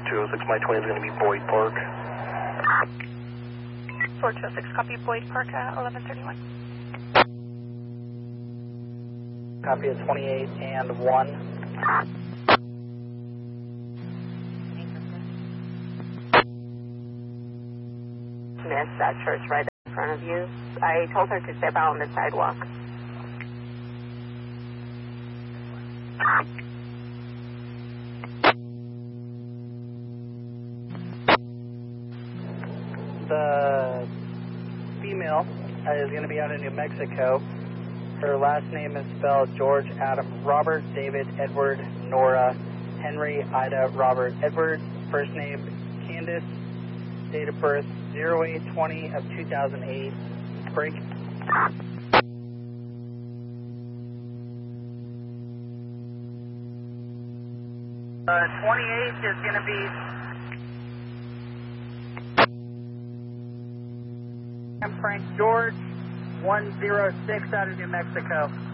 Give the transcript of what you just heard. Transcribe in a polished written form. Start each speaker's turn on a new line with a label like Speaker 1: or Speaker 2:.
Speaker 1: 4206, my 20 is going to be Boyd Park.
Speaker 2: 4206, copy Boyd Park at 1131.
Speaker 3: Copy at 28 and 1.
Speaker 4: Miss that church right in front of you. I told her to step out on the sidewalk.
Speaker 3: The female is going to be out of New Mexico. Her last name is spelled George, Adam, Robert, David, Edward, Nora, Henry, Ida, Robert, Edward. First name Candace. Date of birth 08/20 of 2008. Break. 28 is going to be Frank George 106 out of New Mexico.